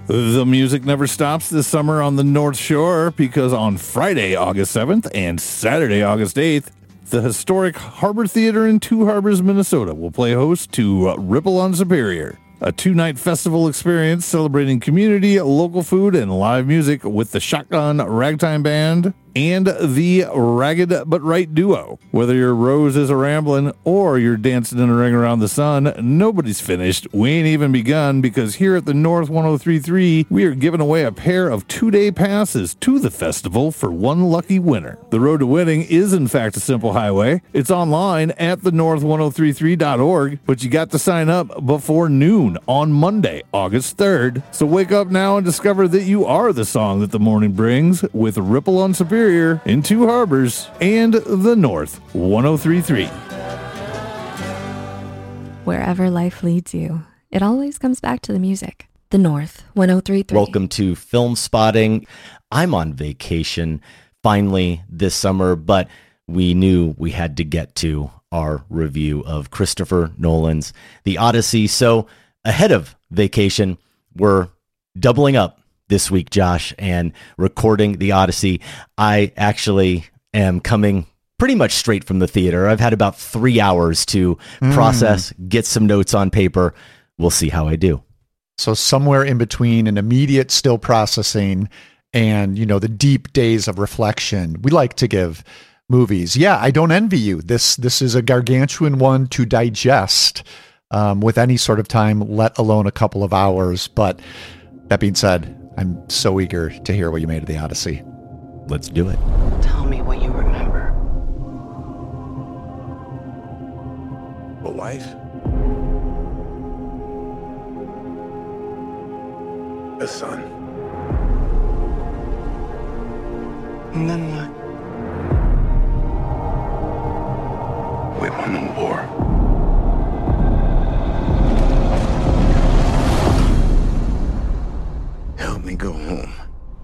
The music never stops this summer on the North Shore because on Friday, August 7th and Saturday, August 8th, the historic Harbor Theater in Two Harbors, Minnesota will play host to Ripple on Superior, a two-night festival experience celebrating community, local food, and live music with the Shotgun Ragtime Band and the Ragged But Right Duo. Whether your Rose is a ramblin' or you're dancing in a ring around the sun, nobody's finished. We ain't even begun because here at the North 103.3, we are giving away a pair of 2-day passes to the festival for one lucky winner. The road to winning is in fact a simple highway. It's online at thenorth1033.org, but you got to sign up before noon on Monday, August 3rd. So wake up now and discover that you are the song that the morning brings with Ripple on Superior in Two Harbors and the North 103.3. Wherever life leads you, it always comes back to the music. The North 103.3. Welcome to Film Spotting. I'm on vacation finally this summer, but we knew we had to get to our review of Christopher Nolan's The Odyssey. So ahead of vacation, we're doubling up this week, Josh, and recording The Odyssey. I actually am coming pretty much straight from the theater. I've had about 3 hours to process, get some notes on paper. We'll see how I do. So somewhere in between an immediate still processing and, you know, the deep days of reflection, we like to give movies. Yeah, I don't envy you. This is a gargantuan one to digest with any sort of time, let alone a couple of hours. But that being said, I'm so eager to hear what you made of The Odyssey. Let's do it. Tell me what you remember. A wife? A son? And then what? We won the war. Help me go home.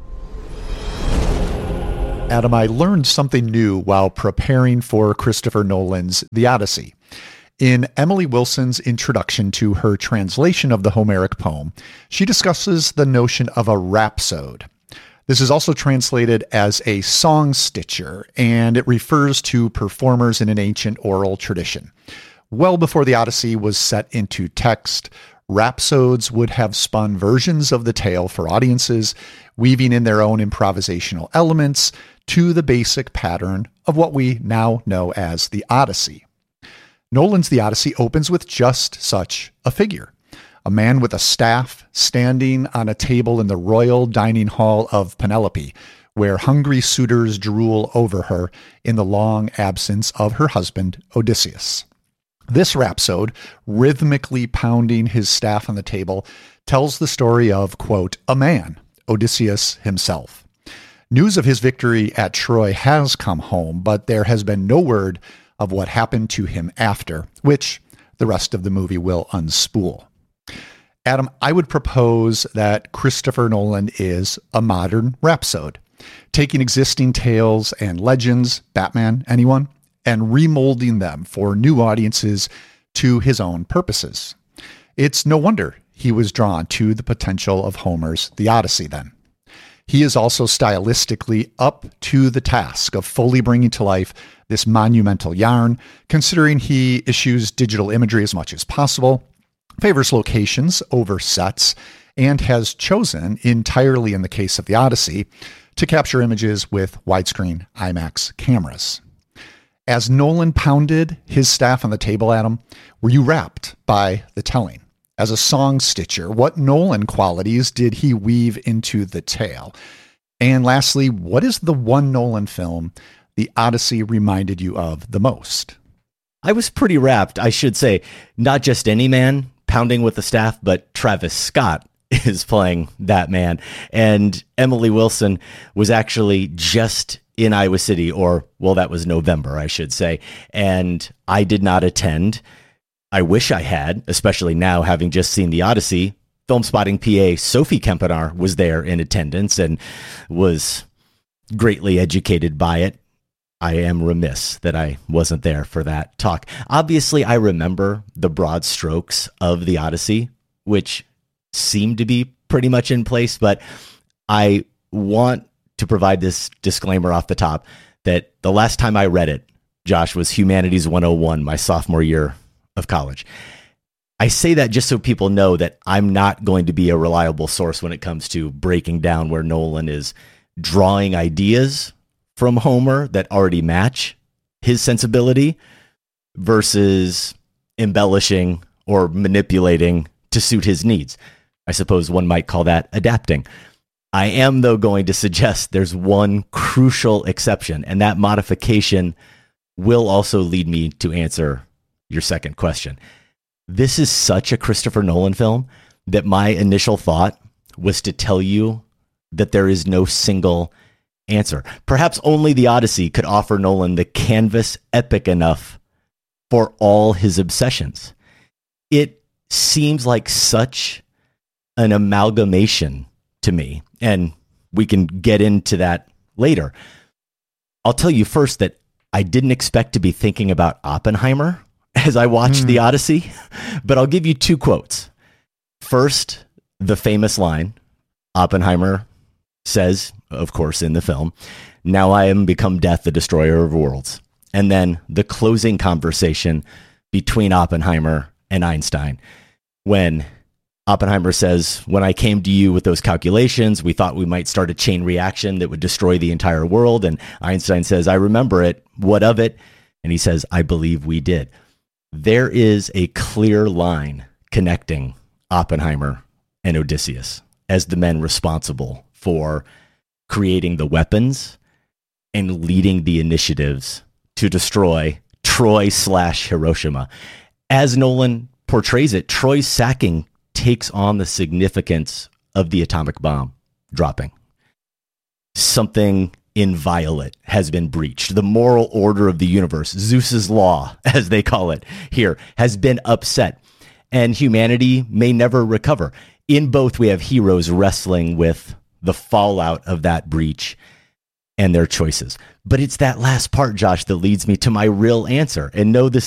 Adam, I learned something new while preparing for Christopher Nolan's The Odyssey. In Emily Wilson's introduction to her translation of the Homeric poem, she discusses the notion of a rhapsode. This is also translated as a song stitcher, and it refers to performers in an ancient oral tradition. Well before The Odyssey was set into text, rhapsodes would have spun versions of the tale for audiences, weaving in their own improvisational elements to the basic pattern of what we now know as the Odyssey. Nolan's The Odyssey opens with just such a figure, a man with a staff standing on a table in the royal dining hall of Penelope, where hungry suitors drool over her in the long absence of her husband, Odysseus. This rhapsode, rhythmically pounding his staff on the table, tells the story of, quote, a man, Odysseus himself. News of his victory at Troy has come home, but there has been no word of what happened to him after, which the rest of the movie will unspool. Adam, I would propose that Christopher Nolan is a modern rhapsode, taking existing tales and legends, Batman, anyone, and remolding them for new audiences to his own purposes. It's no wonder he was drawn to the potential of Homer's The Odyssey then. He is also stylistically up to the task of fully bringing to life this monumental yarn, considering he issues digital imagery as much as possible, favors locations over sets, and has chosen, entirely in the case of The Odyssey, to capture images with widescreen IMAX cameras. As Nolan pounded his staff on the table, Adam, were you rapt by the telling? As a song stitcher, what Nolan qualities did he weave into the tale? And lastly, what is the one Nolan film The Odyssey reminded you of the most? I was pretty rapt, I should say. Not just any man pounding with the staff, but Travis Scott is playing that man. And Emily Wilson was actually just in Iowa City, or, well, that was November, I should say. And I did not attend. I wish I had, especially now having just seen The Odyssey. Film Spotting PA Sophie Kempenaar was there in attendance and was greatly educated by it. I am remiss that I wasn't there for that talk. Obviously, I remember the broad strokes of The Odyssey, which seemed to be pretty much in place, but I want to provide this disclaimer off the top that the last time I read it, Josh, was Humanities 101, my sophomore year of college. I say that just so people know that I'm not going to be a reliable source when it comes to breaking down where Nolan is drawing ideas from Homer that already match his sensibility versus embellishing or manipulating to suit his needs. I suppose one might call that adapting. I am, though, going to suggest there's one crucial exception, and that modification will also lead me to answer your second question. This is such a Christopher Nolan film that my initial thought was to tell you that there is no single answer. Perhaps only The Odyssey could offer Nolan the canvas epic enough for all his obsessions. It seems like such an amalgamation to me, and we can get into that later. I'll tell you first that I didn't expect to be thinking about Oppenheimer as I watched The Odyssey, but I'll give you two quotes. First, the famous line Oppenheimer says, of course, in the film, "Now I am become death, the destroyer of worlds." And then the closing conversation between Oppenheimer and Einstein, when Oppenheimer says, "When I came to you with those calculations, we thought we might start a chain reaction that would destroy the entire world." And Einstein says, "I remember it. What of it?" And he says, "I believe we did." There is a clear line connecting Oppenheimer and Odysseus as the men responsible for creating the weapons and leading the initiatives to destroy Troy/Hiroshima. As Nolan portrays it, Troy's sacking takes on the significance of the atomic bomb dropping. Something inviolate has been breached. The moral order of the universe, Zeus's law, as they call it here, has been upset, and humanity may never recover. In both, we have heroes wrestling with the fallout of that breach and their choices. But it's that last part, Josh, that leads me to my real answer. And no, this